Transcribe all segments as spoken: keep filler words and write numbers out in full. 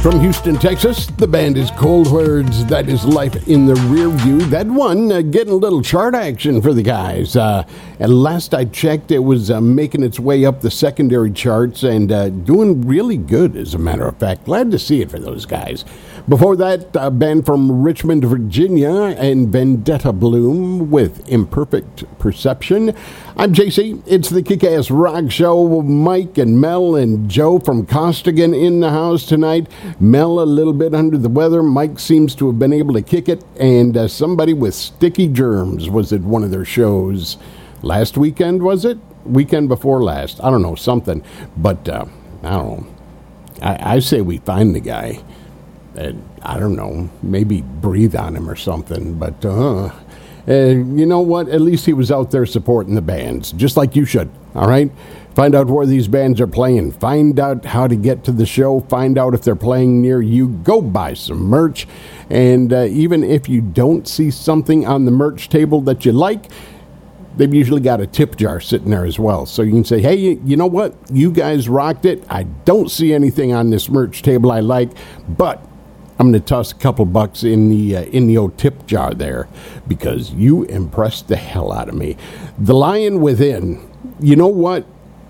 From Houston, Texas, the band is Cold Words. That is Life in the Rear View. That one uh, getting a little chart action for the guys. Uh, and last I checked, it was uh, making its way up the secondary charts and uh, doing really good, as a matter of fact. Glad to see it for those guys. Before that, a band from Richmond, Virginia, and Vendetta Bloom with Imperfect Perception. I'm J C. It's the Kick-Ass Rock Show. Mike and Mel and Joe from Costigan in the house tonight. Mel a little bit under the weather. Mike seems to have been able to kick it. And uh, somebody with sticky germs was at one of their shows last weekend, was it? Weekend before last. I don't know, something. But, uh, I don't know. I, I say we find the guy. And I don't know, maybe breathe on him or something. But, uh, uh, you know what? At least he was out there supporting the bands, just like you should, all right? Find out where these bands are playing. Find out how to get to the show. Find out if they're playing near you. Go buy some merch. And uh, even if you don't see something on the merch table that you like, they've usually got a tip jar sitting there as well. So you can say, hey, you know what? You guys rocked it. I don't see anything on this merch table I like, but I'm going to toss a couple bucks in the uh, in the old tip jar there because you impressed the hell out of me. The Lion Within, you know what?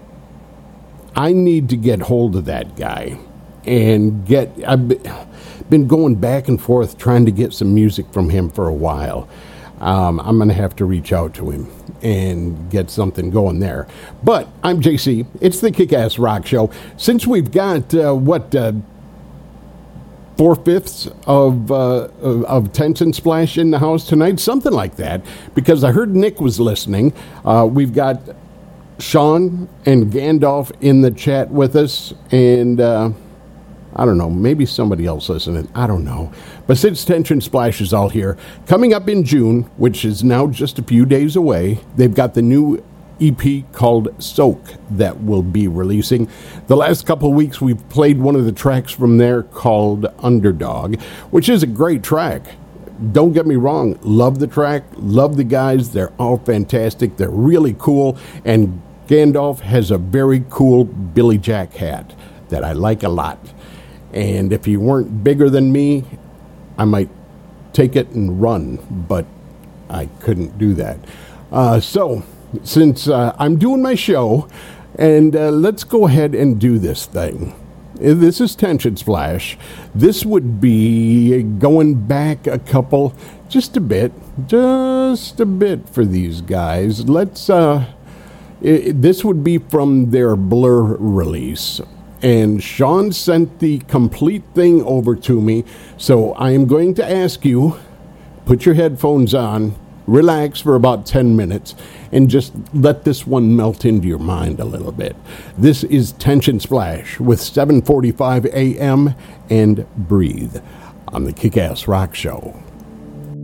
I need to get hold of that guy and get... I've been going back and forth trying to get some music from him for a while. Um, I'm going to have to reach out to him and get something going there. But I'm J C. It's the Kick-Ass Rock Show. Since we've got, uh, what... Uh, Four-fifths of, uh, of of Tension Splash in the house tonight, something like that, because I heard Nick was listening. Uh, we've got Sean and Gandalf in the chat with us, and uh, I don't know, maybe somebody else listening. I don't know. But since Tension Splash is all here, coming up in June, which is now just a few days away, they've got the new E P called Soak that will be releasing. The last couple of weeks we've played one of the tracks from there called Underdog, which is a great track. Don't get me wrong, love the track, love the guys, they're all fantastic, they're really cool, and Gandalf has a very cool Billy Jack hat that I like a lot. And if he weren't bigger than me, I might take it and run, but I couldn't do that. Uh, so... Since uh, I'm doing my show, and uh, let's go ahead and do this thing. This is Tension Splash. This would be going back a couple, just a bit, just a bit for these guys. Let's, uh, it, this would be from their Blur release. And Sean sent the complete thing over to me, so I am going to ask you, put your headphones on, relax for about ten minutes, and just let this one melt into your mind a little bit. This is Tension Splash with seven forty-five a.m. and Breathe on the Kick-Ass Rock Show.